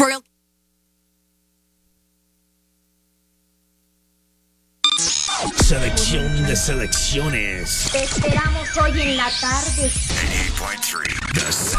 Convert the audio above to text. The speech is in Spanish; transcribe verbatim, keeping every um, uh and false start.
Royal. Selección de selecciones. Te esperamos hoy en la tarde. eighty-eight point three.